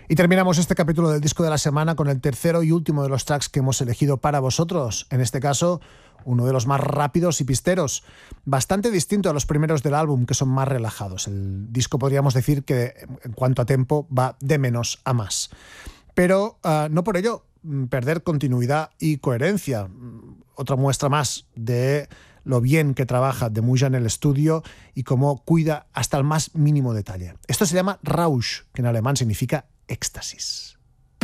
Y terminamos este capítulo del disco de la semana con el tercero y último de los tracks que hemos elegido para vosotros. En este caso, uno de los más rápidos y pisteros, bastante distinto a los primeros del álbum, que son más relajados. El disco podríamos decir que en cuanto a tempo va de menos a más. Pero no por ello perder continuidad y coherencia. Otra muestra más de lo bien que trabaja Demuja en el estudio y cómo cuida hasta el más mínimo detalle. Esto se llama Rausch, que en alemán significa éxtasis.